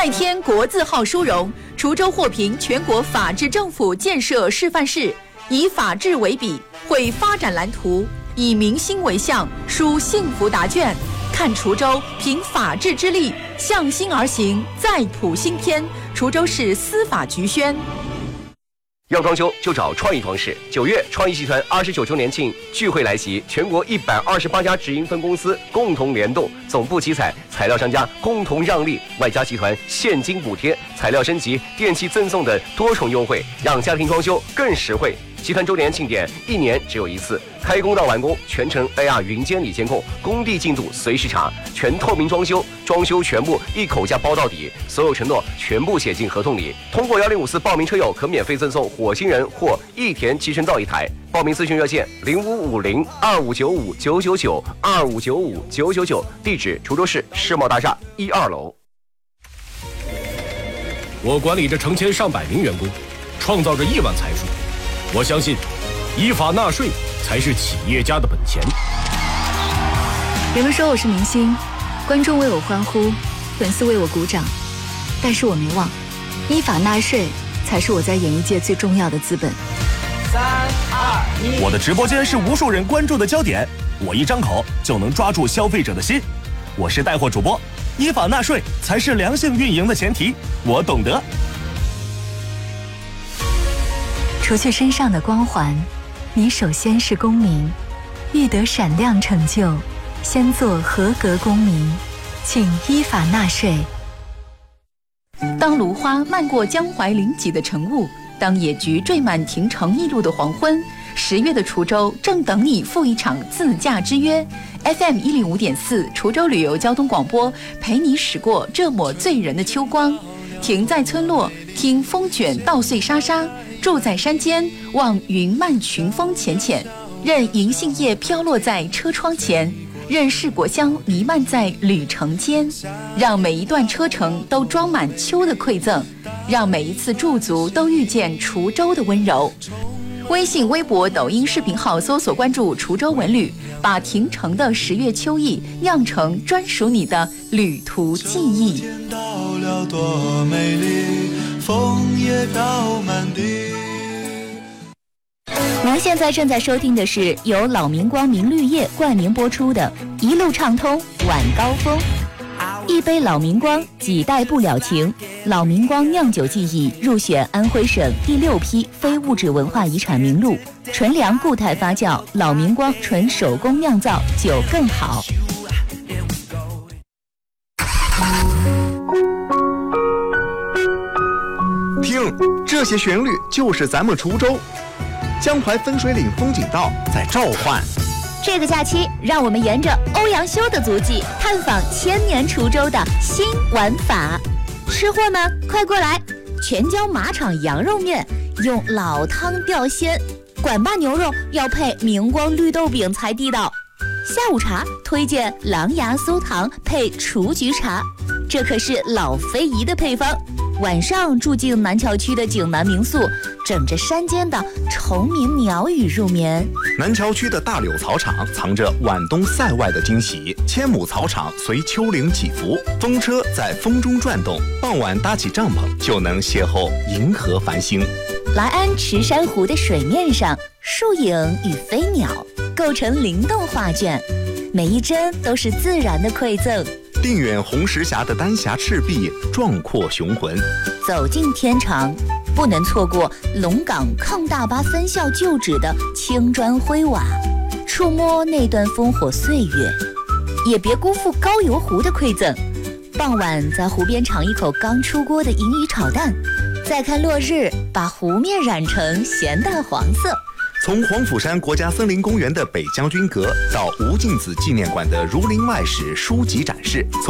再添国字号殊荣，滁州获评全国法治政府建设示范市，以法治为笔，绘发展蓝图，以民心为向，书幸福答卷。看滁州凭法治之力，向心而行，再谱新篇。滁州市司法局宣。 要装修就找创意装饰。9月，创意集团29周年庆聚会来袭，全国128家直营分公司共同联动，总部集采，材料商家共同让利，外加集团现金补贴、材料升级、电器赠送的多重优惠，让家庭装修更实惠。集团周年庆典1年只有一次，开工到完工全程 AR 云监理监控，工地进度随时查，全透明装修，装修全部一口价包到底，所有承诺全部写进合同里。通过1054报名车友可免费赠送火星人或益田集成灶1台。报名咨询热线0550259599259599，地址滁州市世贸大厦1、2楼。 我管理着成千上百名员工，创造着亿万财富。我相信，依法纳税才是企业家的本钱。 人们说我是明星，观众为我欢呼，粉丝为我鼓掌，但是我没忘，依法纳税才是我在演艺界最重要的资本。 3、2、1， 我的直播间是无数人关注的焦点，我一张口就能抓住消费者的心。我是带货主播，依法纳税才是良性运营的前提，我懂得。 除去身上的光环，你首先是公民，欲得闪亮成就，先做合格公民，请依法纳税。 当芦花漫过江淮临济的晨雾，当野菊缀满亭城驿路的黄昏，10月的滁州正等你赴一场自驾之约。FM 105.4滁州旅游交通广播陪你驶过这抹醉人的秋光，停在村落，听风卷稻穗沙沙，住在山间，望云漫群峰浅浅，任银杏叶飘落在车窗前，任柿果香弥漫在旅程间，让每一段车程都装满秋的馈赠，让每一次驻足都遇见滁州的温柔。微信、微博、抖音视频号搜索关注滁州文旅，把亭城的10月秋意酿成专属你的旅途记忆。 到了多美丽，枫叶飘满地。 您现在正在收听的是由老明光明绿业冠名播出的《一路畅通晚高峰》。一杯老明光，几代不了情。老明光酿酒技艺入选安徽省第6批非物质文化遗产名录。纯粮固态发酵，老明光纯手工酿造，酒更好。 听，这些旋律就是咱们滁州。江淮分水岭风景道在召唤。 这个假期，让我们沿着欧阳修的足迹，探访1000年滁州的新玩法。吃货们，快过来！全椒马场羊肉面用老汤吊鲜，管坝牛肉要配明光绿豆饼才地道。下午茶推荐狼牙酥糖配雏菊茶，这可是老非遗的配方。晚上住进南桥区的景南民宿，枕着山间的虫鸣鸟语入眠。 南桥区的大柳草场藏着皖东塞外的惊喜，千亩草场随丘陵起伏，风车在风中转动，傍晚搭起帐篷就能邂逅银河繁星。 来安池珊瑚的水面上，树影与飞鸟构成灵动画卷，每一帧都是自然的馈赠。 定远红石峡的丹霞赤壁，壮阔雄浑。 走进天长，不能错过龙岗抗大巴分校旧址的青砖灰瓦，触摸那段烽火岁月，也别辜负高邮湖的馈赠。傍晚在湖边尝一口刚出锅的银鱼炒蛋，再看落日，把湖面染成咸淡黄色。 从黄甫山国家森林公园的北将军阁到吴敬梓纪念馆的儒林外史书籍展示，